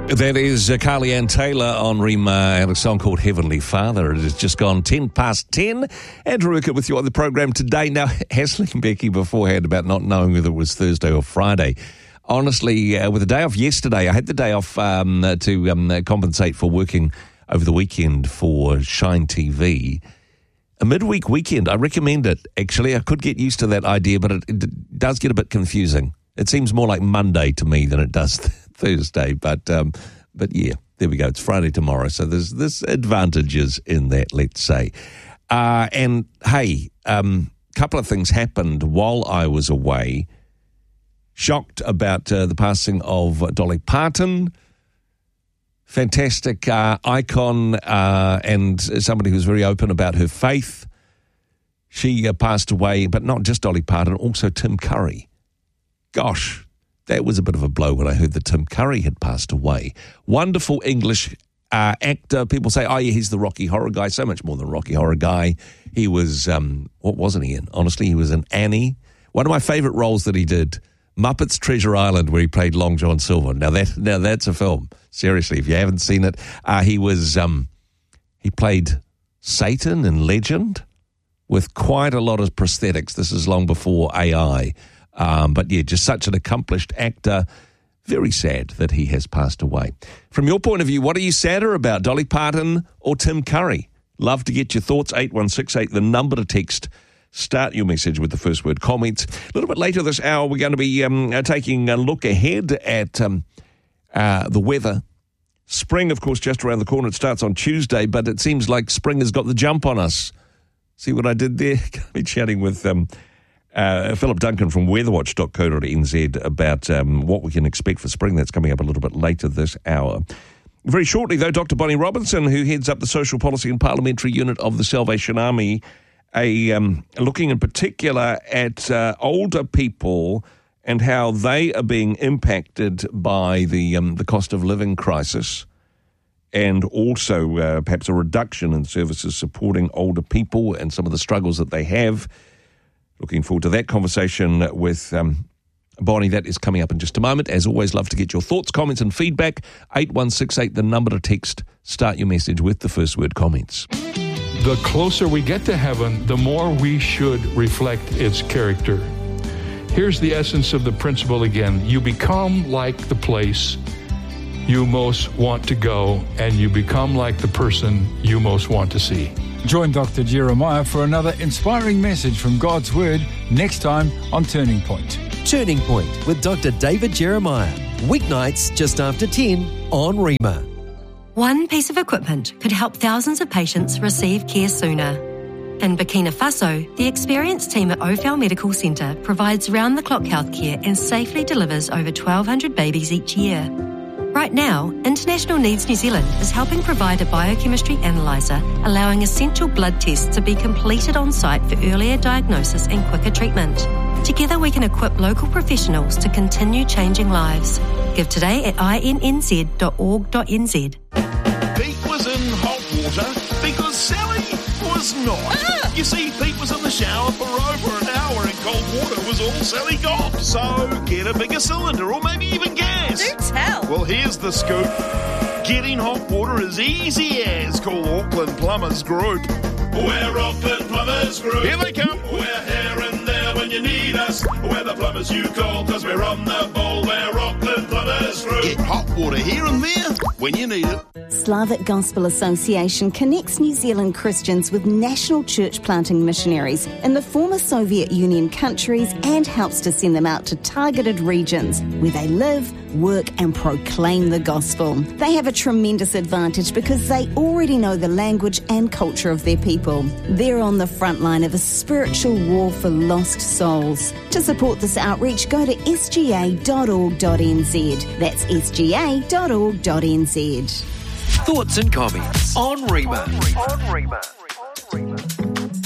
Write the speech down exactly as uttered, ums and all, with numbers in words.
That is uh, Carly Ann Taylor on Rima and a song called Heavenly Father. It has just gone ten past ten. Andrew Urquhart with you on the program today. Now, hassling Becky beforehand about not knowing whether it was Thursday or Friday. Honestly, uh, with the day off yesterday, I had the day off um, uh, to um, uh, compensate for working over the weekend for Shine T V. A midweek weekend, I recommend it. Actually, I could get used to that idea, but it, it does get a bit confusing. It seems more like Monday to me than it does Thursday, but um, but yeah, there we go. It's Friday tomorrow, so there's there's advantages in that, let's say. Uh, and hey, a um, couple of things happened while I was away. Shocked about uh, the passing of Dolly Parton, fantastic uh, icon uh, and somebody who's very open about her faith. She uh, passed away, but not just Dolly Parton, also Tim Curry. Gosh, that was a bit of a blow when I heard that Tim Curry had passed away. Wonderful English uh, actor. People say, oh, yeah, he's the Rocky Horror guy. So much more than Rocky Horror guy. He was, um, what wasn't he in? Honestly, he was in Annie. One of my favourite roles that he did, Muppets Treasure Island, where he played Long John Silver. Now, that now that's a film. Seriously, if you haven't seen it, uh, he was um, he played Satan in Legend with quite a lot of prosthetics. This is long before A I. Um, but yeah, just such an accomplished actor. Very sad that he has passed away. From your point of view, what are you sadder about, Dolly Parton or Tim Curry? Love to get your thoughts. eight one six eight, the number to text. Start your message with the first word comments. A little bit later this hour, we're going to be um, taking a look ahead at um, uh, the weather. Spring, of course, just around the corner. It starts on Tuesday, but it seems like spring has got the jump on us. See what I did there? Going to be chatting with Um, Uh, Philip Duncan from weatherwatch dot co dot n z about um, what we can expect for spring. That's coming up a little bit later this hour. Very shortly, though, Doctor Bonnie Robinson, who heads up the Social Policy and Parliamentary Unit of the Salvation Army, a, um, looking in particular at uh, older people and how they are being impacted by the um, the cost of living crisis, and also uh, perhaps a reduction in services supporting older people and some of the struggles that they have. Looking forward to that conversation with um, Bonnie. That is coming up in just a moment. As always, love to get your thoughts, comments and feedback. eight one six eight, the number to text. Start your message with the first word comments. The closer we get to heaven, the more we should reflect its character. Here's the essence of the principle again. You become like the place you most want to go, and you become like the person you most want to see. Join Doctor Jeremiah for another inspiring message from God's Word next time on Turning Point. Turning Point with Doctor David Jeremiah. Weeknights just after ten on Rima. One piece of equipment could help thousands of patients receive care sooner. In Burkina Faso, the experienced team at Ophel Medical Centre provides round-the-clock healthcare and safely delivers over twelve hundred babies each year. Right now, International Needs New Zealand is helping provide a biochemistry analyser, allowing essential blood tests to be completed on site for earlier diagnosis and quicker treatment. Together we can equip local professionals to continue changing lives. Give today at i n n z dot org dot n z. Pete was in hot water because Sally was not. Ah! You see, Pete was in the shower for over an hour and cold water was all Sally got. So get a bigger cylinder or maybe even gas. Do tell. Well, here's the scoop. Getting hot water is easy as. Call Auckland Plumbers Group. We're Auckland Plumbers Group. Here they come. We're here and there when you need us. We're the plumbers you call because we're on the ball. We're Auckland Plumbers Group. Get hot water here and there when you need it. Slavic Gospel Association connects New Zealand Christians with national church planting missionaries in the former Soviet Union countries and helps to send them out to targeted regions where they live, work and proclaim the gospel. They have a tremendous advantage because they already know the language and culture of their people. They're on the front line of a spiritual war for lost souls. To support this outreach, go to s g a dot org dot n z. That's s g a dot org dot n z. Thoughts and comments on Rima. On Rima. On Rima.